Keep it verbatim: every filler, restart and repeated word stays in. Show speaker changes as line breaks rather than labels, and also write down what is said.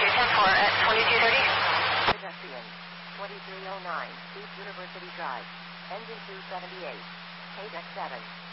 two ten four at twenty-two thirty.
Pedestrian, twenty-three oh nine, East University Drive, engine two seventy-eight, K D E C seven.